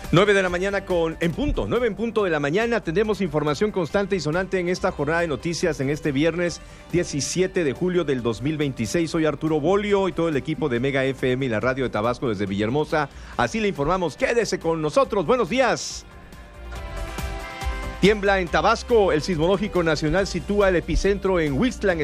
9 de la mañana en punto, 9 en punto de la mañana. Tendremos información constante y sonante en esta jornada de noticias en este viernes 17 de julio del 2026. Soy Arturo Bolio y todo el equipo de Mega FM y la radio de Tabasco desde Villahermosa. Así le informamos. Quédese con nosotros. Buenos días. Tiembla en Tabasco. El Sismológico Nacional sitúa el epicentro en Huixtla, en